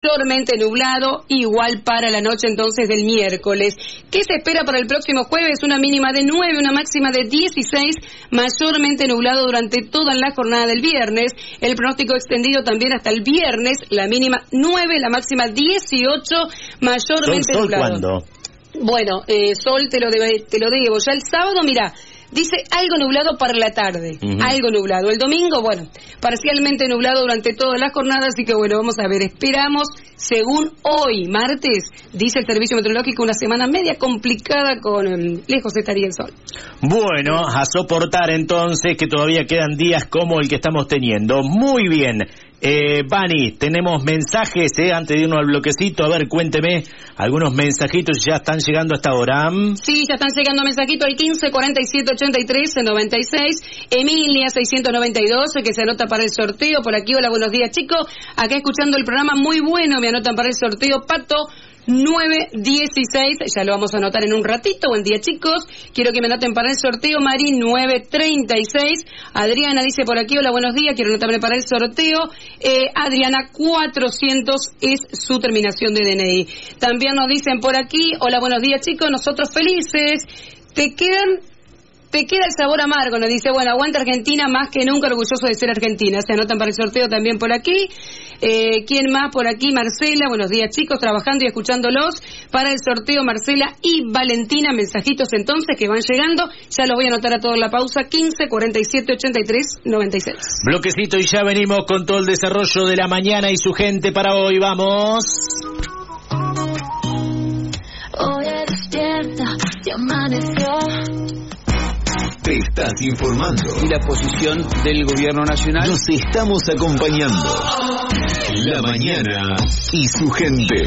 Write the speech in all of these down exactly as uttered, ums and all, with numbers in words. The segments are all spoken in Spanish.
mayormente nublado, igual para la noche entonces del miércoles. ¿Qué se espera para el próximo jueves? Una mínima de nueve, una máxima de dieciséis, mayormente nublado durante toda la jornada del viernes. El pronóstico extendido también hasta el viernes, la mínima nueve, la máxima dieciocho, mayormente ¿Sol, sol nublado. cuándo? Bueno, eh, Sol, te lo, debe, te lo debo. Ya el sábado, mira, dice algo nublado para la tarde, uh-huh. algo nublado. El domingo, bueno, parcialmente nublado durante toda la jornada, así que bueno, vamos a ver, esperamos, según hoy, martes, dice el Servicio Meteorológico, una semana media complicada con um, lejos estaría el sol. Bueno, a soportar entonces que todavía quedan días como el que estamos teniendo. Muy bien. Eh, Vani, tenemos mensajes, eh, antes de irnos al bloquecito. A ver, cuénteme, algunos mensajitos ya están llegando hasta ahora. Sí, ya están llegando mensajitos al quince cuarenta y siete ochenta y tres noventa y seis. Emilia seiscientos noventa y dos, que se anota para el sorteo. Por aquí, hola, buenos días, chicos. Acá escuchando el programa, muy bueno, me anotan para el sorteo. Pato nueve dieciséis, ya lo vamos a anotar en un ratito. Buen día, chicos, quiero que me anoten para el sorteo. Mari nueve treinta y seis. Adriana dice por aquí, hola, buenos días, quiero anotarme para el sorteo. eh, Adriana cuatrocientos es su terminación de D N I. También nos dicen por aquí, hola, buenos días, chicos, nosotros felices. Te quedan Te queda el sabor amargo, nos dice, bueno, aguanta Argentina, más que nunca orgulloso de ser Argentina. Se anotan para el sorteo también por aquí. Eh, ¿Quién más por aquí? Marcela, buenos días, chicos, trabajando y escuchándolos para el sorteo. Marcela y Valentina, mensajitos entonces que van llegando. Ya los voy a anotar a toda la pausa, quince cuarenta y siete ochenta y tres noventa y seis. Bloquecito y ya venimos con todo el desarrollo de la mañana y su gente para hoy. ¡Vamos! Hoy despierta, ya amaneció. Te estás informando. Y la posición del gobierno nacional. Nos estamos acompañando. La mañana y su gente.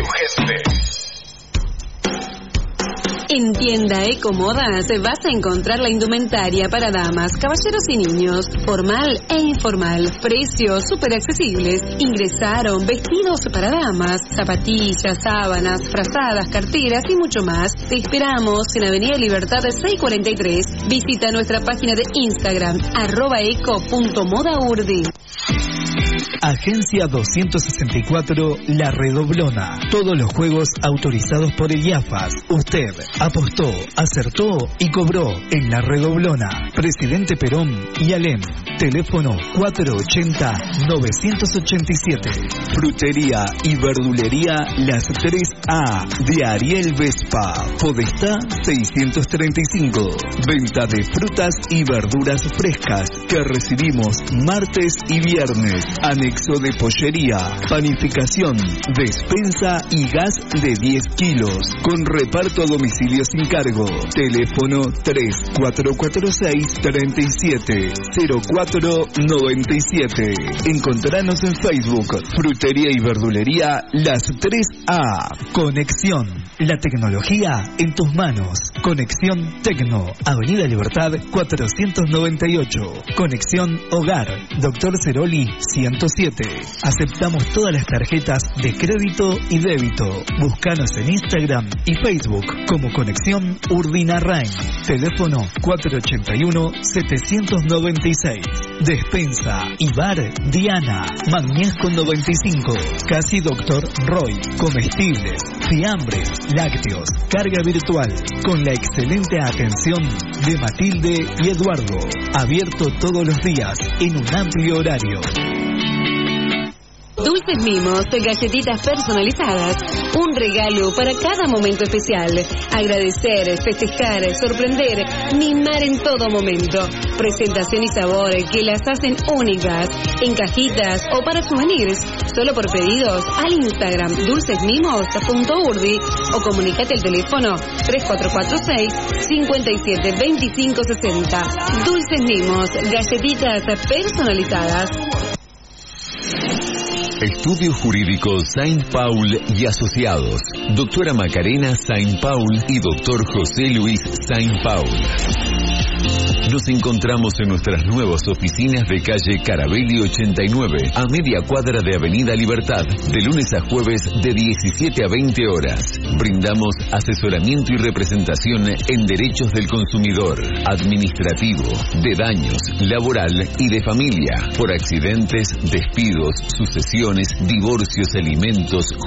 En Tienda Ecomodas vas a encontrar la indumentaria para damas, caballeros y niños, formal e informal, precios súper accesibles. Ingresaron vestidos para damas, zapatillas, sábanas, frazadas, carteras y mucho más. Te esperamos en Avenida Libertad seiscientos cuarenta y tres. Visita nuestra página de Instagram, arroba eco punto moda urdi. Agencia doscientos sesenta y cuatro La Redoblona. Todos los juegos autorizados por el I A F A S. Usted apostó, acertó y cobró en La Redoblona. Presidente Perón y Alem. Teléfono cuatrocientos ochenta novecientos ochenta y siete. Frutería y verdulería Las tres A de Ariel Vespa. Podestá seiscientos treinta y cinco. Venta de frutas y verduras frescas que recibimos martes y viernes. Anexo de pollería, panificación, despensa y gas de diez kilos, con reparto a domicilio sin cargo. Teléfono tres cuatro cuatro seis tres siete cero cuatro nueve siete. Encontranos en Facebook, Frutería y Verdulería Las tres A. Conexión, la tecnología en tus manos. Conexión Tecno, Avenida Libertad cuatrocientos noventa y ocho. Conexión Hogar, Doctor Ceroli ciento siete. Aceptamos todas las tarjetas de crédito y débito. Búscanos en Instagram y Facebook como Conexión Urdinarrain. Teléfono cuatrocientos ochenta y uno setecientos noventa y seis. Despensa y bar Diana, Magnés con noventa y cinco. Casi Doctor Roy. Comestibles, fiambres, lácteos, carga virtual. Con la excelente atención de Matilde y Eduardo. Abierto todos los días en un amplio horario. Dulces Mimos, galletitas personalizadas, un regalo para cada momento especial. Agradecer, festejar, sorprender, mimar en todo momento. Presentación y sabor que las hacen únicas, en cajitas o para souvenirs. Solo por pedidos al Instagram dulcesmimos punto urdi o comunicate al teléfono tres cuatro cuatro seis cinco siete dos cinco seis cero. Dulces Mimos, galletitas personalizadas. Estudio Jurídico Saint Paul y Asociados. Doctora Macarena Saint Paul y Doctor José Luis Saint Paul. Nos encontramos en nuestras nuevas oficinas de calle Carabelli ochenta y nueve, a media cuadra de Avenida Libertad, de lunes a jueves de diecisiete a veinte horas. Brindamos asesoramiento y representación en derechos del consumidor, administrativo, de daños, laboral y de familia, por accidentes, despidos, sucesiones, divorcios, alimentos,